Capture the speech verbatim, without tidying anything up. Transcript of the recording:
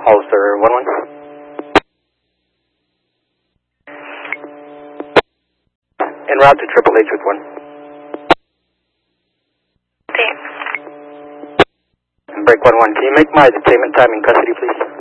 Hollister one one. En route to Triple H with one. Team. Break one one. Can you make my detainment time in custody, please?